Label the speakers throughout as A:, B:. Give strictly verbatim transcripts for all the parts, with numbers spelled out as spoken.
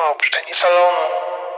A: o opuszczenie salonu.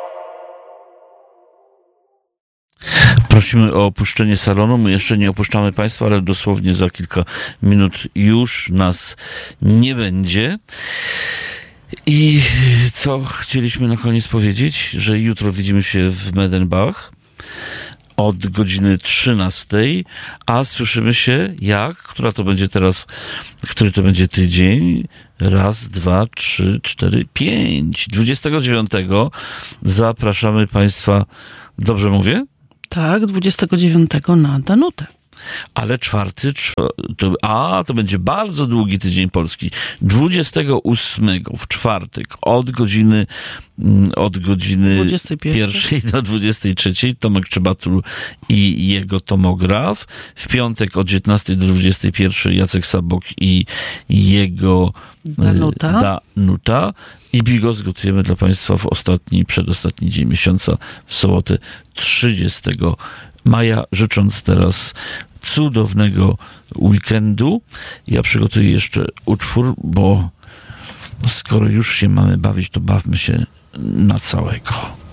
B: Prosimy o opuszczenie salonu. My jeszcze nie opuszczamy Państwa, ale dosłownie za kilka minut już nas nie będzie. I co chcieliśmy na koniec powiedzieć? Że jutro widzimy się w Medenbach od godziny trzynastej, a słyszymy się jak? Która to będzie teraz, który to będzie tydzień? Raz, dwa, trzy, cztery, pięć. dwudziestego dziewiątego zapraszamy Państwa, dobrze mówię?
C: Tak, dwudziestego dziewiątego na Danutę.
B: Ale czwarty, to, a to będzie bardzo długi tydzień polski. dwudziestego ósmego w czwartek od godziny od godziny
C: dwudziestej
B: pierwszej do dwudziestej trzeciej Tomek Czybatul i jego tomograf. W piątek od dziewiętnastej do dwudziestej pierwszej Jacek Sabok i jego
C: Danuta.
B: Danuta. I bigos gotujemy dla Państwa w ostatni, przedostatni dzień miesiąca, w sobotę trzydziestego maja, życząc teraz cudownego weekendu. Ja przygotuję jeszcze utwór, bo skoro już się mamy bawić, to bawmy się na całego.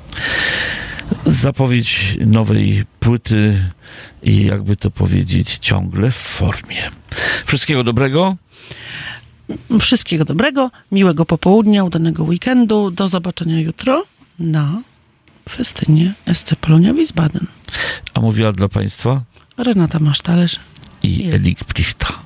B: Zapowiedź nowej płyty i jakby to powiedzieć, ciągle w formie. Wszystkiego dobrego.
C: Wszystkiego dobrego, miłego popołudnia, udanego weekendu. Do zobaczenia jutro na festynie S C Polonia Wiesbaden.
B: A mówiła dla Państwa
C: Renata Masztalerz
B: i Elik Plichta.